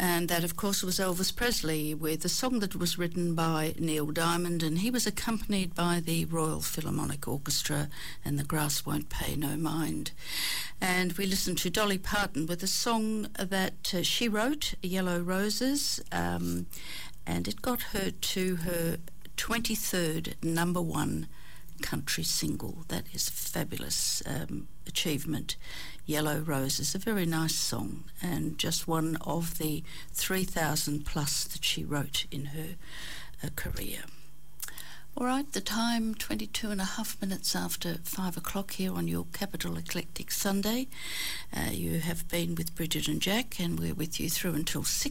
And that, of course, was Elvis Presley with a song that was written by Neil Diamond, and he was accompanied by the Royal Philharmonic Orchestra and the Grass Won't Pay No Mind. And we listened to Dolly Parton with a song that she wrote, Yellow Roses, and it got her to her 23rd number one country single. That is a fabulous achievement. Yellow Roses, a very nice song, and just one of the 3,000 plus that she wrote in her career. All right, the time 22 and a half minutes after 5 o'clock here on your Capital Eclectic Sunday. You have been with Bridget and Jack, and we're with you through until 6.